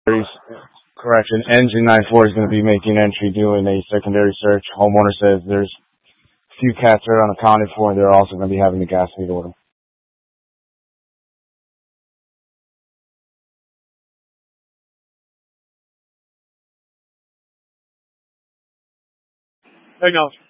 Correction, engine 94 is going to be making entry doing a secondary search. Homeowner says there's a few cats that are unaccounted for, and they're also going to be having the gas leak order. Acknowledge.